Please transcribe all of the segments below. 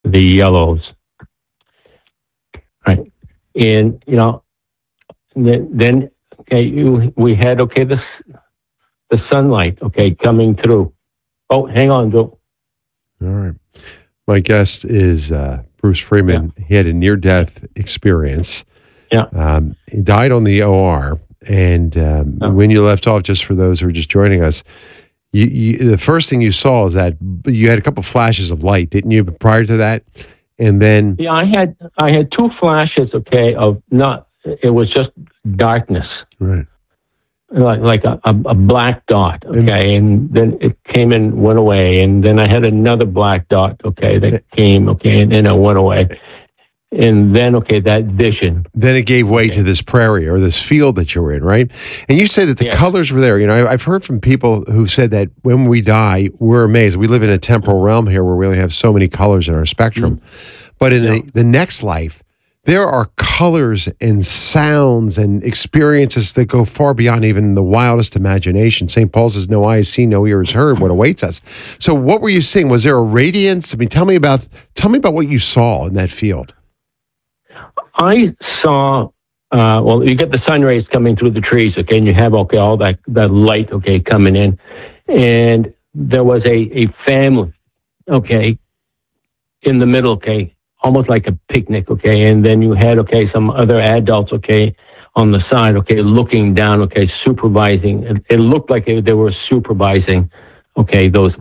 the yellows, right? And then okay, we had the sunlight, okay, coming through. Oh, hang on, Joe. All right. My guest is Bruce Freeman. Yeah. He had a near-death experience. Yeah. He died on the OR. And when you left off, just for those who are just joining us, the first thing you saw is that you had a couple flashes of light, didn't you, prior to that? And then... Yeah, I had two flashes, okay, it was just darkness. Right. Like a black dot, okay, and then it came and went away, and then I had another black dot, okay, that came, okay, and then it went away, and then, okay, that vision. Then it gave way to this prairie or this field that you were in, right? And you said that the colors were there. You know, I've heard from people who said that when we die, we're amazed. We live in a temporal realm here where we only have so many colors in our spectrum. But in the next life, there are colors and sounds and experiences that go far beyond even the wildest imagination. St. Paul says, no eye has seen, no ear has heard what awaits us. So what were you seeing? Was there a radiance? I mean, tell me about what you saw in that field. I saw, you get the sun rays coming through the trees, okay, and you have, okay, all that light, okay, coming in. And there was a family, okay, in the middle, okay, almost like a picnic, okay, and then you had, okay, some other adults, okay, on the side, okay, looking down, okay, supervising. It looked like they were supervising, okay, those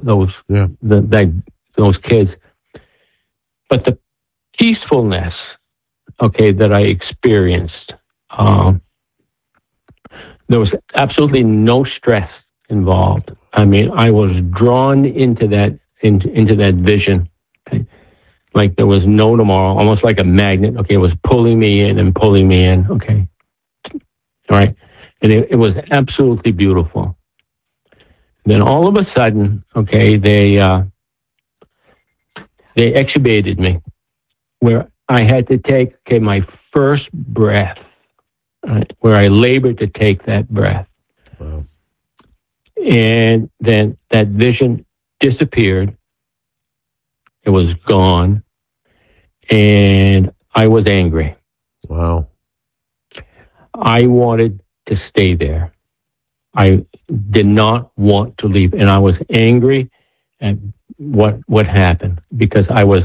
kids. But the peacefulness, okay, that I experienced, there was absolutely no stress involved. I mean, I was drawn into that vision. Okay? Like there was no tomorrow, almost like a magnet. Okay, it was pulling me in and pulling me in. Okay, all right, and it was absolutely beautiful. Then all of a sudden, okay, they extubated me, where I had to take my first breath, right, where I labored to take that breath, wow. And then that vision disappeared. It was gone, and I was angry. Wow. I wanted to stay there. I did not want to leave, and I was angry at what happened because I was,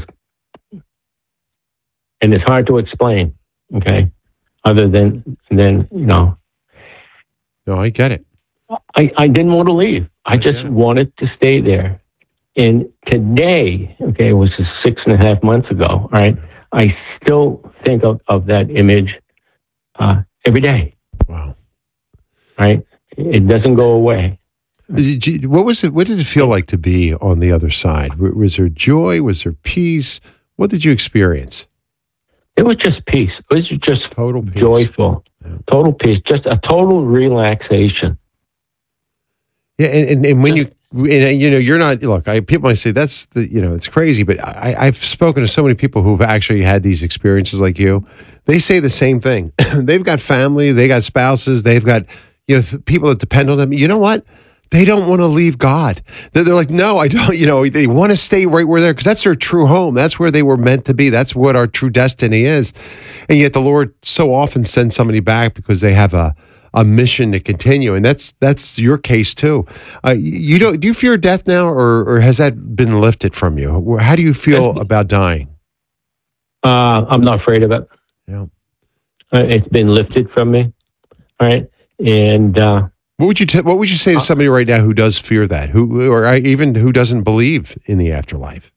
and it's hard to explain, okay, other than No, I get it. I didn't want to leave. I just wanted to stay there. And today, okay, it was 6.5 months ago, all right, I still think of that image every day. Wow. Right? It doesn't go away. What did it feel like to be on the other side? Was there joy? Was there peace? What did you experience? It was just peace. It was just total peace. Joyful. Yeah. Total peace. Just a total relaxation. Yeah, and when you're not, look, people might say that's it's crazy, but I've spoken to so many people who've actually had these experiences like you. They say the same thing. They've got family, they got spouses, they've got people that depend on them. You know what? They don't want to leave God. They're like, no, I don't. They want to stay right where they're, because that's their true home. That's where they were meant to be. That's what our true destiny is. And yet the Lord so often sends somebody back because they have a mission to continue, and that's your case too. Do you fear death now, or has that been lifted from you? How do you feel about dying? I'm not afraid of it. Yeah, it's been lifted from me. All right, and what would you say to somebody right now who does fear that, or even who doesn't believe in the afterlife?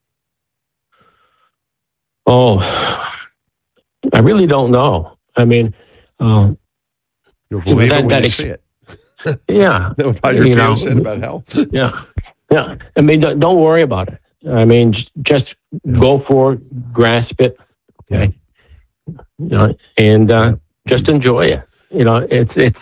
Oh, I really don't know. I mean. You'll believe it when you see it. Yeah. What Padre said about hell. Yeah. I mean, don't worry about it. I mean, just go for it, grasp it, okay? And just enjoy it. It's.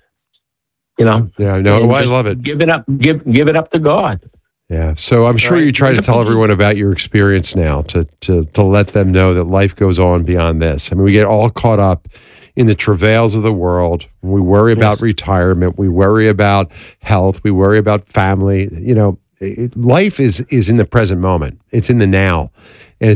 Yeah, no, I love it. Give it up. Give it up to God. Yeah. So I'm sure you try to tell everyone about your experience now to let them know that life goes on beyond this. I mean, we get all caught up in the travails of the world. We worry about retirement. We worry about health. We worry about family. Life is in the present moment. It's in the now.